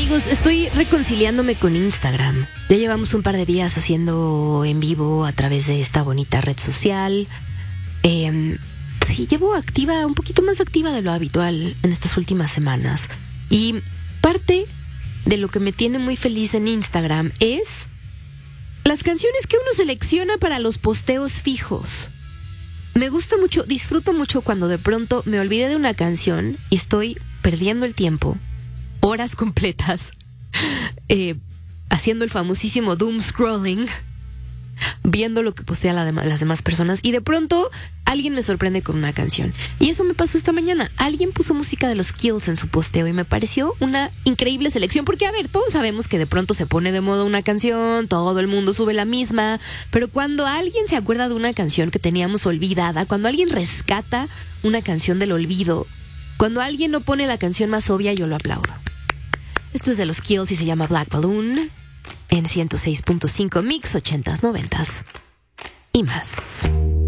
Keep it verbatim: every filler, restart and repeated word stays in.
amigos, estoy reconciliándome con Instagram. Ya llevamos un par de días haciendo en vivo a través de esta bonita red social. Eh, sí, llevo activa, un poquito más activa de lo habitual en estas últimas semanas. Y parte de lo que me tiene muy feliz en Instagram es las canciones que uno selecciona para los posteos fijos. Me gusta mucho, disfruto mucho cuando de pronto me olvidé de una canción y estoy perdiendo el tiempo, horas completas, eh, haciendo el famosísimo doom scrolling, viendo lo que postea la dem- las demás personas, y de pronto alguien me sorprende con una canción. Y eso me pasó esta mañana. Alguien puso música de los Kills en su posteo y me pareció una increíble selección, porque a ver, todos sabemos que de pronto se pone de moda una canción, todo el mundo sube la misma, pero cuando alguien se acuerda de una canción que teníamos olvidada, cuando alguien rescata una canción del olvido, cuando alguien no pone la canción más obvia, yo lo aplaudo. Esto es de los Kills y se llama Black Balloon en ciento seis punto cinco Mix ochentas, noventas y más.